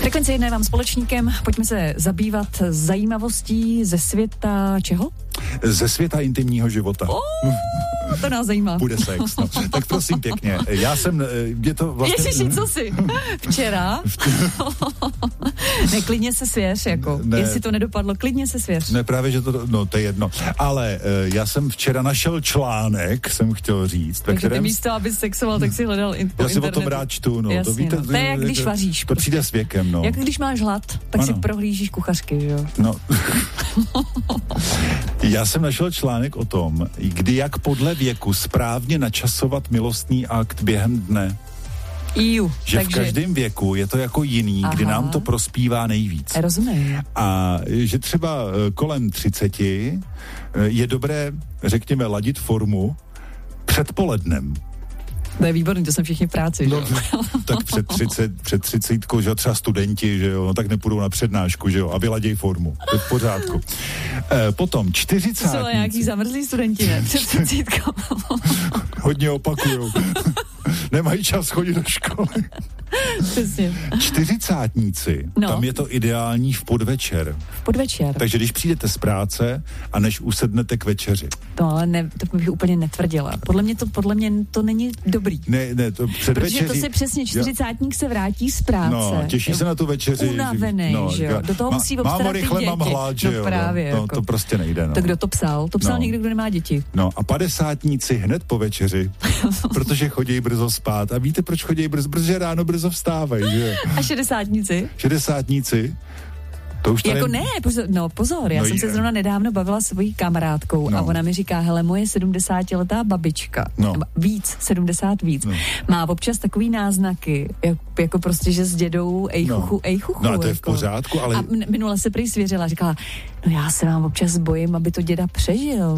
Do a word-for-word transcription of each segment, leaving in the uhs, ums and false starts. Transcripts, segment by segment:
Frekvence jedna je vám společníkem. Pojďme se zabývat zajímavostí ze světa čeho? Ze světa intimního života. Oh, to nás zajímá. Bude sex, no. Tak prosím pěkně, já jsem, je to vlastně... Ježiši, co jsi? Včera? Ne, klidně se svěř, jako. Ne, jestli to nedopadlo, klidně se svěř. Ne, právě, že to, no, to je jedno. Ale uh, já jsem včera našel článek, jsem chtěl říct. Takže kterém... ty místo, aby sexoval, tak si hledal in- po Já si internetu. o tom rád čtu, no. Jasně, to, víte, no. To je jak když vaříš. To prostě. přijde s věkem, no. Jak když máš hlad, tak ano. Si prohlížíš kuchařky, že jo? No. Já jsem našel článek o tom, kdy jak podle věku správně načasovat milostný akt během dne. Iu, že takže... v každém věku je to jako jiný, Aha. kdy nám to prospívá nejvíc. Rozumím. A že třeba kolem třiceti je dobré, řekněme, ladit formu předpolednem. To je výborný, to jsem všichni v práci, no, že jo? Tak před třicet, před třicítkou, že jo, třeba studenti, že jo, no tak nepůjdou na přednášku, že jo, a vyladěj formu. To je v pořádku. E, potom čtyřicátníci. Jsou nějaký zamrzlí studenti, ne? Před třicítkou. Hodně opakujou. Nemají čas chodit do školy. Přesně. Čtyřicátníci, no. Tam je to ideální v podvečer. V podvečer. Takže když přijdete z práce a než usednete k večeři. To ale ne, to bych úplně netvrdila. Podle mě to, podle mě to není dobrý. Ne, ne, to předvečeří. Protože to se přesně čtyřicátník se vrátí z práce. No, těší se na tu večeři. Unavený, no, že jo. Do toho musí obstarat mámo, rychle, ty děti. mám hlad, že no, jo. Právě, no, jako. To prostě nejde, no. To kdo to psal? To psal no. někdo, kdo nemá děti. No a padesátníci hned po večeři, protože chodí brzo spát. A víte, proč chodí brzo? Protože ráno brzo vstávají, že jo. A šedesátníci? Šedesátníci? To už jako tady... ne, pozor, no pozor, já no jsem je. se zrovna nedávno bavila s svojí kamarádkou no. a ona mi říká, hele, moje sedmdesátiletá babička, no. víc, sedmdesát víc, no. má občas takový náznaky, jak, jako prostě, že s dědou ej chuchu, no. ej chuchu. No a to je jako. v pořádku, ale... A minule se prý svěřila, říkala, no já se vám občas bojím, aby to děda přežil.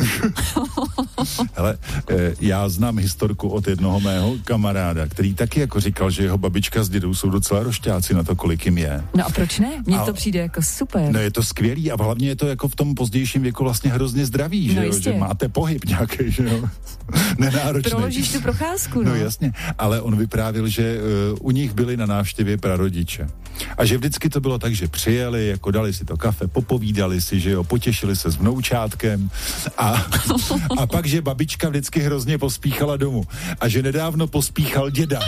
Hele, já znám historku od jednoho mého kamaráda, který taky jako říkal, že jeho babička s dědou jsou docela rošťáci na to, kolik jim je. No a proč ne? Mně a... to přijde jako super. No je to skvělý a hlavně je to jako v tom pozdějším věku vlastně hrozně zdravý, no že jo, že máte pohyb nějaký, že jo, nenáročný. Proložíš tu procházku, no. No jasně, ale on vyprávěl, že uh, u nich byli na návštěvě prarodiče a že vždycky to bylo tak, že přijeli, jako dali si to kafe, popovídali si, že jo, potěšili se s vnoučátkem a, a pak, že babička vždycky hrozně pospíchala domů a že nedávno pospíchal děda.